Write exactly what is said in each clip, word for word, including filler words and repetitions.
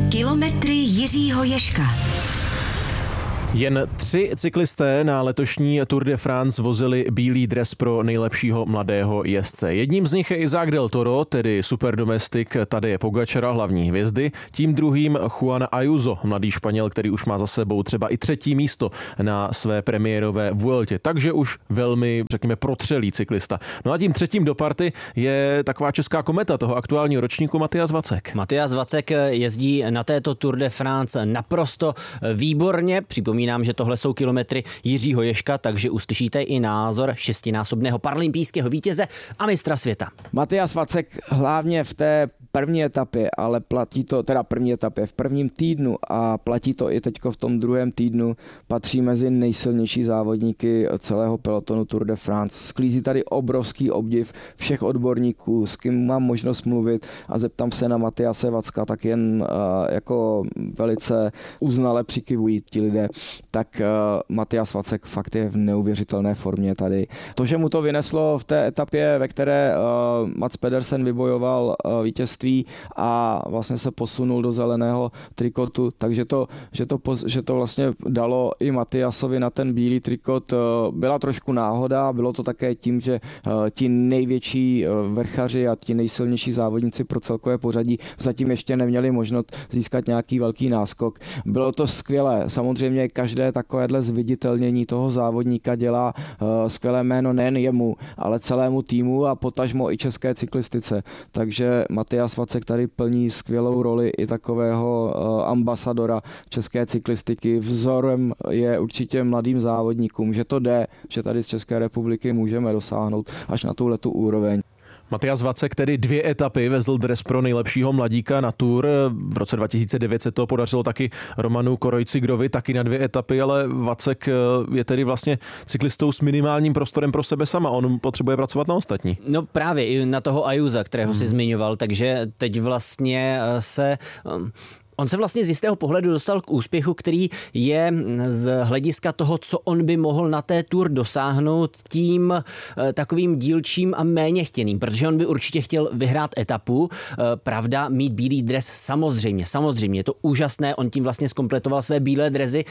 Kilometry Jiřího Ježka. Jen tři cyklisté na letošní Tour de France vozili bílý dres pro nejlepšího mladého jezdce. Jedním z nich je Isaac del Toro, tedy superdomestik Tadeje Pogačara, hlavní hvězdy. Tím druhým Juan Ayuso, mladý Španěl, který už má za sebou třeba i třetí místo na své premiérové Vueltě. Takže už velmi, řekněme, protřelý cyklista. No a tím třetím do party je taková česká kometa toho aktuálního ročníku Matyáš Vacek. Matyáš Vacek jezdí na této Tour de France naprosto výborně. Připomínám, že tohle jsou kilometry Jiřího Ježka, takže uslyšíte i názor šestinásobného paralympijského vítěze a mistra světa. Matyáš Vacek hlavně v té první etapě, ale platí to, teda první etapě, v prvním týdnu a platí to i teďko v tom druhém týdnu, patří mezi nejsilnější závodníky celého pelotonu Tour de France. Sklízí tady obrovský obdiv všech odborníků, s kým mám možnost mluvit a zeptám se na Matyáše Vacka, tak jen uh, jako velice uznale přikyvují ti lidé. Tak uh, Matyáš Vacek fakt je v neuvěřitelné formě tady. To, že mu to vyneslo v té etapě, ve které uh, Mats Pedersen vybojoval uh, vítězství a vlastně se posunul do zeleného trikotu, takže to, že to, že to vlastně dalo i Matyášovi na ten bílý trikot, byla trošku náhoda, bylo to také tím, že ti největší vrchaři a ti nejsilnější závodníci pro celkové pořadí zatím ještě neměli možnost získat nějaký velký náskok. Bylo to skvělé, samozřejmě každé takovéhle zviditelnění toho závodníka dělá skvělé jméno nejen jemu, ale celému týmu a potažmo i české cyklistice, takže Matyáš Vacek tady plní skvělou roli i takového ambasadora české cyklistiky. Vzorem je určitě mladým závodníkům, že to jde, že tady z České republiky můžeme dosáhnout až na tuhletu úroveň. Matyáš Vacek tedy dvě etapy vezl dres pro nejlepšího mladíka na Tour. V roce dva tisíce devět se to podařilo taky Romanu Krojcigrovi, taky na dvě etapy, ale Vacek je tedy vlastně cyklistou s minimálním prostorem pro sebe sama. On potřebuje pracovat na ostatní. No právě i na toho Ayusa, kterého hmm. si zmiňoval, takže teď vlastně se... Um, On se vlastně z jistého pohledu dostal k úspěchu, který je z hlediska toho, co on by mohl na té Tour dosáhnout, tím takovým dílčím a méně chtěným, protože on by určitě chtěl vyhrát etapu, pravda, mít bílý dres samozřejmě, samozřejmě, je to úžasné, on tím vlastně zkompletoval své bílé dresy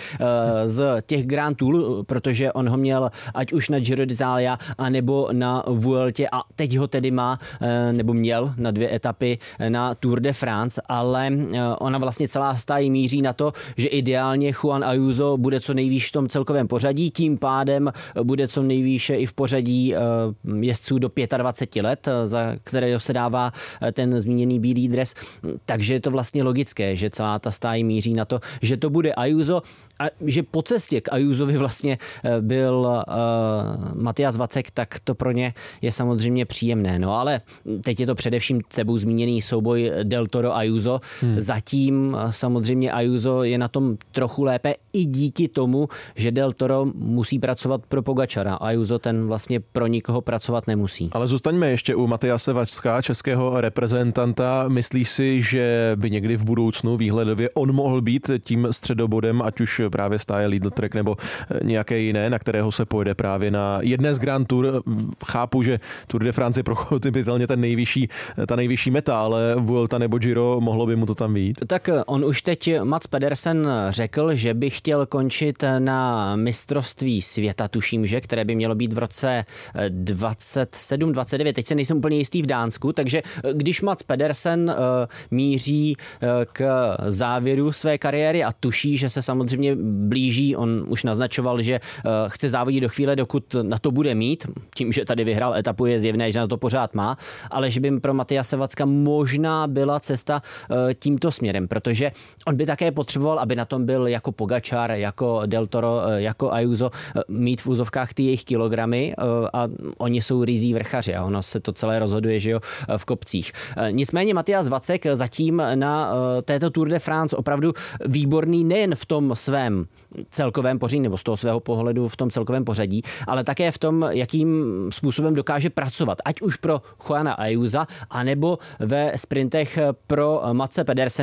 z těch Grand Tour, protože on ho měl ať už na Giro d'Italia, anebo na Vueltě a teď ho tedy má, nebo měl na dvě etapy na Tour de France, ale ona vlastně Vlastně celá stáj míří na to, že ideálně Juan Ayuso bude co nejvýš v tom celkovém pořadí, tím pádem bude co nejvýše i v pořadí jezdců do dvacet pět let, za které se dává ten zmíněný bílý dres. Takže je to vlastně logické, že celá ta stáj míří na to, že to bude Ayuso a že po cestě k Ayusovi vlastně byl uh, Matyáš Vacek, tak to pro ně je samozřejmě příjemné. No ale teď je to především tebou zmíněný souboj Del Toro Ayuso. Hmm. Zatím samozřejmě Ayuso je na tom trochu lépe i díky tomu, že Del Toro musí pracovat pro Pogačara. Ayuso ten vlastně pro nikoho pracovat nemusí. Ale zůstaňme ještě u Matyáše Vacka, českého reprezentanta. Myslíš si, že by někdy v budoucnu výhledově on mohl být tím středobodem, ať už právě stáje Lidl Trek nebo nějaké jiné, na kterého se pojede právě na jedné z Grand Tour? Chápu, že Tour de France je prochopitelně ten nejvyšší, ta nejvyšší meta, ale Vuelta nebo Giro, mohlo by mu to tam vyjít? Tak on už teď Mats Pedersen řekl, že by chtěl končit na mistrovství světa, tuším, že, které by mělo být v roce dvacet sedm dvacet devět. Teď se nejsem úplně jistý v Dánsku, takže když Mats Pedersen uh, míří uh, k závěru své kariéry a tuší, že se samozřejmě blíží, on už naznačoval, že uh, chce závodit do chvíle, dokud na to bude mít, tím, že tady vyhrál etapu, je zjevné, že na to pořád má, ale že by pro Matyáše Vacka možná byla cesta uh, tímto směrem, protože on by také potřeboval, aby na tom byl jako Pogačar, jako Del Toro, jako Ayuso, mít v úzovkách ty jejich kilogramy a oni jsou rizí vrchaři a ono se to celé rozhoduje, že jo, v kopcích. Nicméně Matyáš Vacek zatím na této Tour de France opravdu výborný nejen v tom svém celkovém pořadí, nebo z toho svého pohledu v tom celkovém pořadí, ale také v tom, jakým způsobem dokáže pracovat, ať už pro Juana Ayusa, anebo ve sprintech pro Matse Pedersena, protože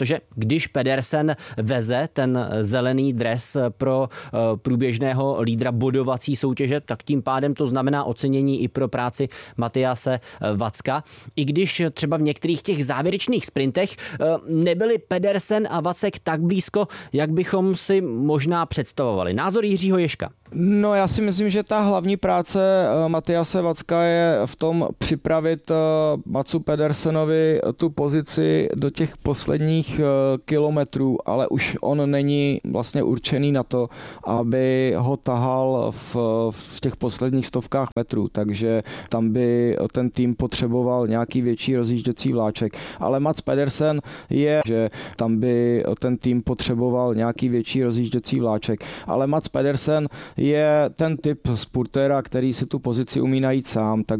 protože když Pedersen veze ten zelený dres pro průběžného lídra bodovací soutěže, tak tím pádem to znamená ocenění i pro práci Matthiase Vacka. I když třeba v některých těch závěrečných sprintech nebyli Pedersen a Vacek tak blízko, jak bychom si možná představovali. Názor Jiřího Ježka. No já si myslím, že ta hlavní práce Matthiase Vacka je v tom připravit Matsu Pedersenovi tu pozici do těch posledních kilometrů, ale už on není vlastně určený na to, aby ho tahal v, v těch posledních stovkách metrů, takže tam by ten tým potřeboval nějaký větší rozjížděcí vláček. Ale Mats Pedersen je, že tam by ten tým potřeboval nějaký větší rozjížděcí vláček, ale Mats Pedersen je ten typ sportéra, který si tu pozici umí najít sám, tak